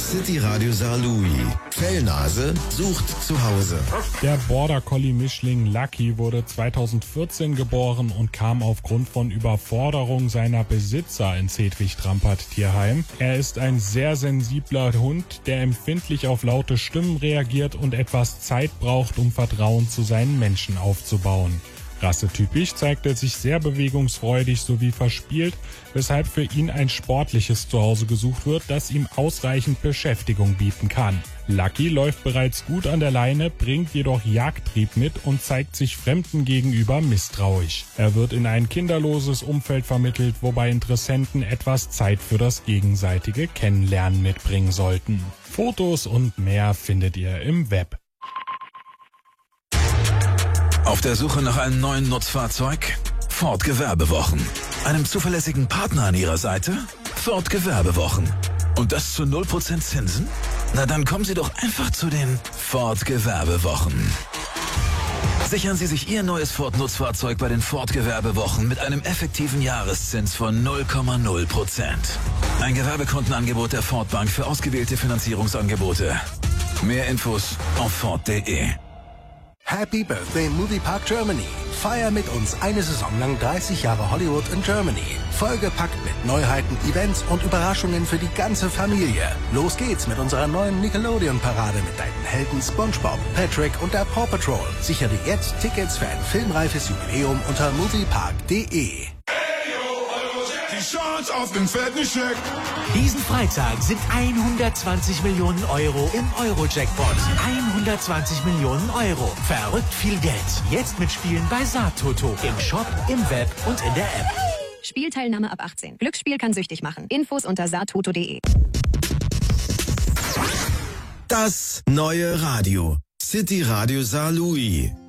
City Radio Saarlouis. Fellnase sucht zu Hause. Der Border Collie Mischling Lucky wurde 2014 geboren und kam aufgrund von Überforderung seiner Besitzer ins Hedwig-Trampert-Tierheim. Er ist ein sehr sensibler Hund, der empfindlich auf laute Stimmen reagiert und etwas Zeit braucht, um Vertrauen zu seinen Menschen aufzubauen. Rassetypisch zeigt er sich sehr bewegungsfreudig sowie verspielt, weshalb für ihn ein sportliches Zuhause gesucht wird, das ihm ausreichend Beschäftigung bieten kann. Lucky läuft bereits gut an der Leine, bringt jedoch Jagdtrieb mit und zeigt sich Fremden gegenüber misstrauisch. Er wird in ein kinderloses Umfeld vermittelt, wobei Interessenten etwas Zeit für das gegenseitige Kennenlernen mitbringen sollten. Fotos und mehr findet ihr im Web. Auf der Suche nach einem neuen Nutzfahrzeug? Ford Gewerbewochen. Einem zuverlässigen Partner an Ihrer Seite? Ford Gewerbewochen. Und das zu 0% Zinsen? Na dann kommen Sie doch einfach zu den Ford Gewerbewochen. Sichern Sie sich Ihr neues Ford Nutzfahrzeug bei den Ford Gewerbewochen mit einem effektiven Jahreszins von 0,0%. Ein Gewerbekontenangebot der Ford Bank für ausgewählte Finanzierungsangebote. Mehr Infos auf Ford.de. Happy Birthday Moviepark Germany. Feier mit uns eine Saison lang 30 Jahre Hollywood in Germany. Vollgepackt mit Neuheiten, Events und Überraschungen für die ganze Familie. Los geht's mit unserer neuen Nickelodeon-Parade mit deinen Helden SpongeBob, Patrick und der Paw Patrol. Sichere jetzt Tickets für ein filmreifes Jubiläum unter moviepark.de. Die Chance auf den fetten Scheck. Diesen Freitag sind 120 Millionen Euro im Euro-Jackpot. 120 Millionen Euro. Verrückt viel Geld. Jetzt mitspielen bei Saartoto. Im Shop, im Web und in der App. Spielteilnahme ab 18. Glücksspiel kann süchtig machen. Infos unter saartoto.de. Das neue Radio. City Radio Saarlouis.